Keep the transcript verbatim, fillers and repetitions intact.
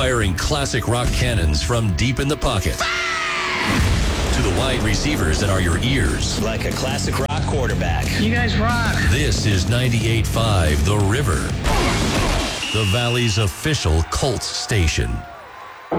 Firing classic rock cannons from deep in the pocket. To the wide receivers that are your ears. Like a classic rock quarterback. You guys rock. This is ninety-eight point five The River, the Valley's official Colts station.